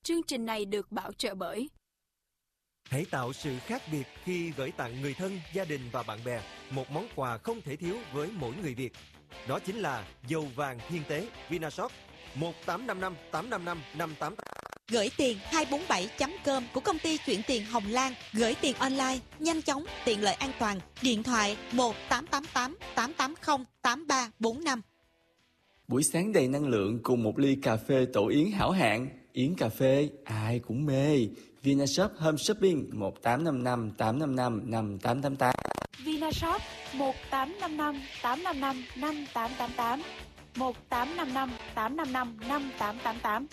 Chương trình này được bảo trợ bởi Hãy tạo sự khác biệt khi gửi tặng người thân, gia đình và bạn bè một món quà không thể thiếu với mỗi người Việt. Đó chính là dầu vàng Thiên Tế Vinashop 1855 855 588. Gửi tiền 247.com của công ty chuyển tiền Hồng Lan. Gửi tiền online, nhanh chóng, tiện lợi, an toàn. Điện thoại 1888 880 8345. Buổi sáng đầy năng lượng cùng một ly cà phê Tổ Yến hảo hạng. Yến cà phê ai cũng mê. Vinashop Home Shopping 1855 855 5888. Vinashop 1855 855 5888. 1855 855 5888.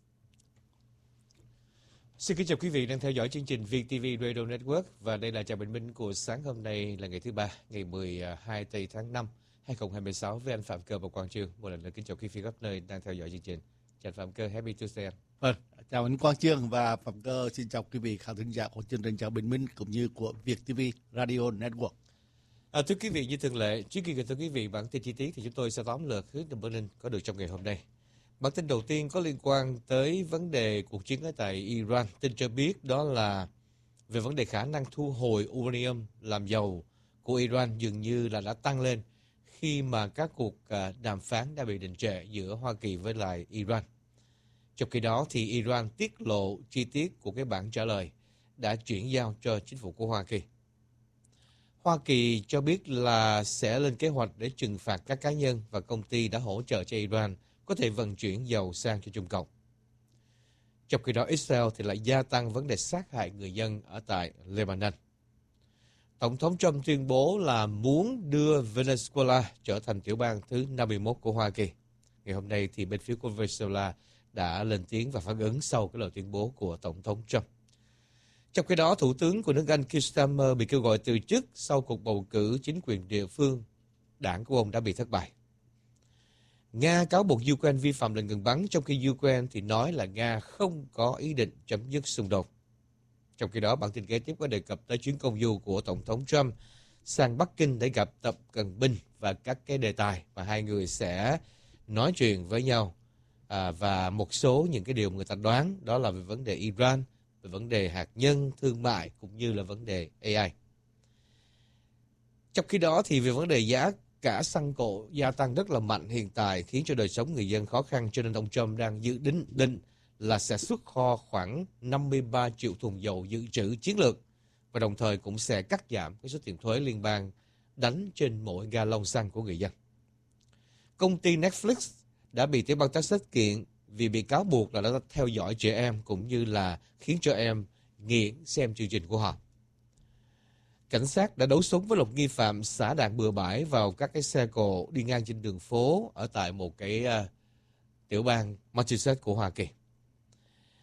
Xin kính chào quý vị đang theo dõi chương trình VTV Radio Network, và đây là chào bình minh của sáng hôm nay là ngày thứ ba, ngày 12 tây tháng 5 2026 với anh Phạm Cơ và Quang Trương. Một lần nữa kính chào quý vị khắp nơi đang theo dõi chương trình. Chào Phạm Cơ, happy Tuesday. Vâng, chào anh Quang Trương và Phạm Cơ, xin chào quý vị khán thính giả của chương trình chào bình minh cũng như của VTV Radio Network. Thưa quý vị, như thường lệ, trước khi gửi tới quý vị bản tin chi tiết thì chúng tôi sẽ tóm lược hướng tin Berlin có được trong ngày hôm nay. Bản tin đầu tiên có liên quan tới vấn đề cuộc chiến ở tại Iran. Tin cho biết đó là về vấn đề khả năng thu hồi uranium làm dầu của Iran dường như là đã tăng lên khi mà các cuộc đàm phán đã bị đình trệ giữa Hoa Kỳ với lại Iran. Trong khi đó thì Iran tiết lộ chi tiết của cái bản trả lời đã chuyển giao cho chính phủ của Hoa Kỳ. Hoa Kỳ cho biết là sẽ lên kế hoạch để trừng phạt các cá nhân và công ty đã hỗ trợ cho Iran có thể vận chuyển dầu sang cho Trung Cộng. Trong khi đó, Israel thì lại gia tăng vấn đề sát hại người dân ở tại Lebanon. Tổng thống Trump tuyên bố là muốn đưa Venezuela trở thành tiểu bang thứ 51 của Hoa Kỳ. Ngày hôm nay thì bên phía của Venezuela đã lên tiếng và phản ứng sau cái lời tuyên bố của Tổng thống Trump. Trong khi đó, Thủ tướng của nước Anh Keir Starmer bị kêu gọi từ chức sau cuộc bầu cử chính quyền địa phương. Đảng của ông đã bị thất bại. Nga cáo buộc Ukraine vi phạm lệnh ngừng bắn, trong khi Ukraine thì nói là Nga không có ý định chấm dứt xung đột. Trong khi đó, bản tin kế tiếp có đề cập tới chuyến công du của Tổng thống Trump sang Bắc Kinh để gặp Tập Cận Bình và các cái đề tài mà hai người sẽ nói chuyện với nhau. Và một số những cái điều người ta đoán đó là về vấn đề Iran, về vấn đề hạt nhân, thương mại cũng như là vấn đề AI. Trong khi đó thì về vấn đề giá cả xăng cộ gia tăng rất là mạnh hiện tại khiến cho đời sống người dân khó khăn, cho nên ông Trump đang dự định là sẽ xuất kho khoảng 53 triệu thùng dầu dự trữ chiến lược và đồng thời cũng sẽ cắt giảm cái số tiền thuế liên bang đánh trên mỗi gallon xăng của người dân. Công ty Netflix đã bị tiểu bang Texas kiện vì bị cáo buộc là đã theo dõi trẻ em cũng như là khiến cho em nghiện xem chương trình của họ. Cảnh sát đã đấu súng với một nghi phạm xả đạn bừa bãi vào các cái xe cộ đi ngang trên đường phố ở tại một cái tiểu bang Massachusetts của Hoa Kỳ.